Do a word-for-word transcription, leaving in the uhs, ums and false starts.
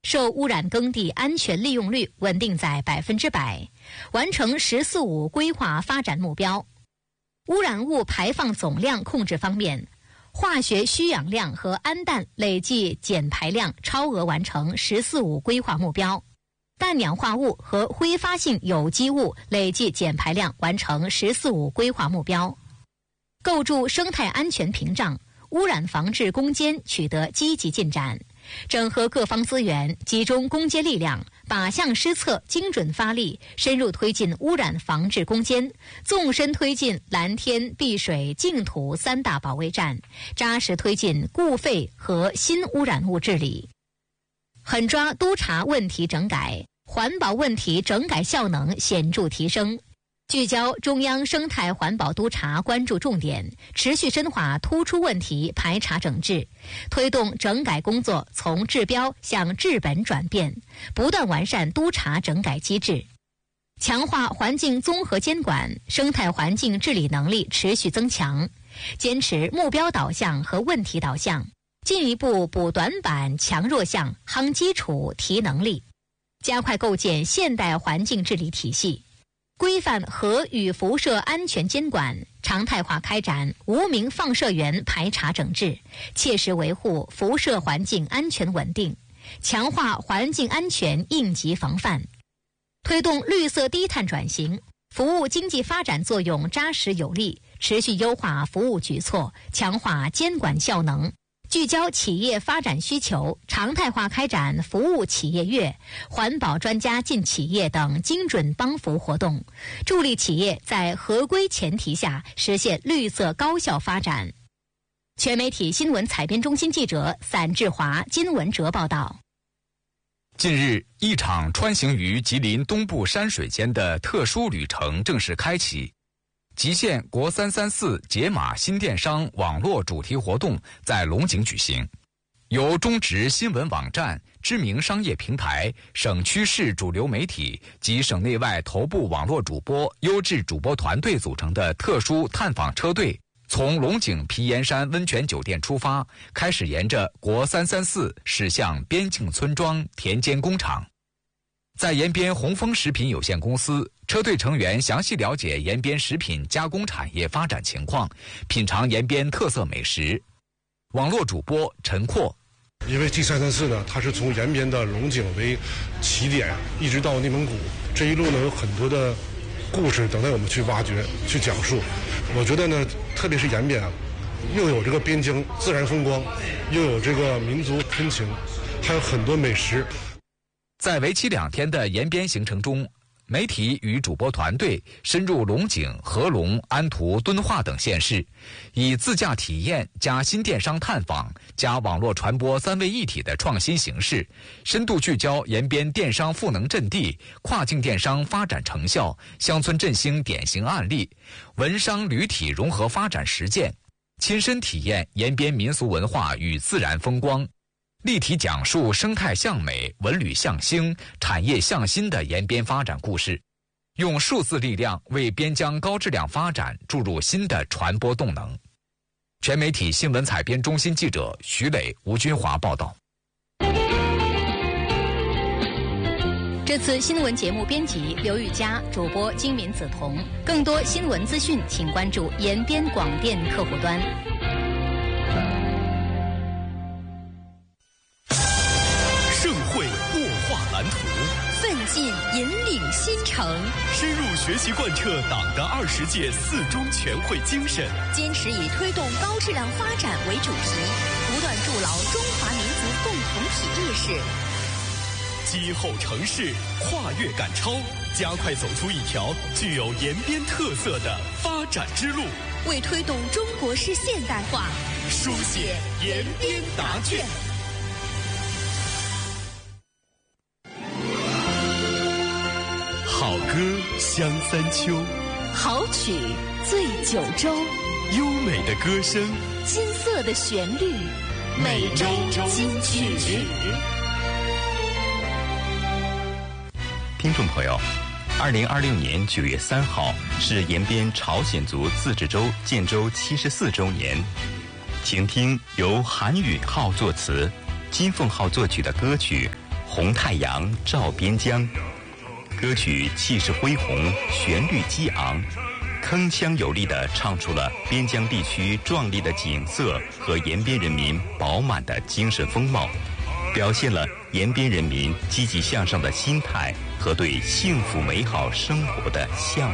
受污染耕地安全利用率稳定在百分之百，完成“十四五”规划发展目标。污染物排放总量控制方面，化学需氧量和氨氮累计减排量超额完成“十四五”规划目标，氮氧化物和挥发性有机物累计减排量完成“十四五”规划目标。构筑生态安全屏障，污染防治攻坚取得积极进展。整合各方资源，集中攻坚力量，靶向施策，精准发力，深入推进污染防治攻坚，纵深推进蓝天、碧水、净土三大保卫战，扎实推进固废和新污染物治理，狠抓督查问题整改，环保问题整改效能显著提升。聚焦中央生态环保督查关注重点，持续深化突出问题排查整治，推动整改工作从治标向治本转变，不断完善督查整改机制，强化环境综合监管，生态环境治理能力持续增强，坚持目标导向和问题导向，进一步补短板、强弱项、夯基础、提能力，加快构建现代环境治理体系。规范核与辐射安全监管，常态化开展无名放射源排查整治，切实维护辐射环境安全稳定，强化环境安全应急防范，推动绿色低碳转型，服务经济发展作用扎实有力，持续优化服务举措，强化监管效能。聚焦企业发展需求，常态化开展服务企业月、环保专家进企业等精准帮扶活动，助力企业在合规前提下实现绿色高效发展。全媒体新闻采编中心记者散志华、金文哲报道。 近日，一场穿行于吉林东部山水间的特殊旅程正式开启。极限国三三四解码新电商网络主题活动在龙井举行，由中植新闻网站、知名商业平台、省区市主流媒体及省内外头部网络主播优质主播团队组成的特殊探访车队，从龙井皮岩山温泉酒店出发，开始沿着国三三四驶向边境村庄、田间工厂。在延边红枫食品有限公司，车队成员详细了解延边食品加工产业发展情况，品尝延边特色美食。网络主播陈阔， 因为 G 三三四呢，它是从延边的龙井为起点，一直到内蒙古，这一路呢有很多的故事等待我们去挖掘、去讲述。我觉得呢，特别是延边啊，又有这个边疆自然风光，又有这个民族亲情，还有很多美食。 在为期两天的延边行程中，媒体与主播团队深入龙井、合龙、安图、敦化等县市，以自驾体验加新电商探访加网络传播三位一体的创新形式，深度聚焦延边电商赋能阵地、跨境电商发展成效、乡村振兴典型案例、文商旅体融合发展实践，亲身体验延边民俗文化与自然风光。立体讲述生态向美、文旅向兴、产业向新的延边发展故事，用数字力量为边疆高质量发展注入新的传播动能。全媒体新闻采编中心记者徐磊、吴军华报道。 这次新闻节目编辑刘玉佳，主播金敏子彤。更多新闻资讯，请关注延边广电客户端。 蓝图， 奋进引领新城， 深入学习贯彻党的二十届四中全会精神， 坚持以推动高质量发展为主题，不断筑牢中华民族共同体意识， 击后城市，跨越赶超，加快走出一条具有延边特色的发展之路， 为推动中国式现代化书写延边答卷。好歌香三秋， 好曲醉九州， 优美的歌声， 金色的旋律，每周金曲。 听众朋友，二零二六年九月三号是延边朝鲜族自治州建州七十四周年，请听由韩允浩作词、金凤浩作曲的歌曲《 红太阳照边疆。歌曲气势恢宏，旋律激昂，铿锵有力地唱出了边疆地区壮丽的景色和延边人民饱满的精神风貌，表现了延边人民积极向上的心态和对幸福美好生活的向往。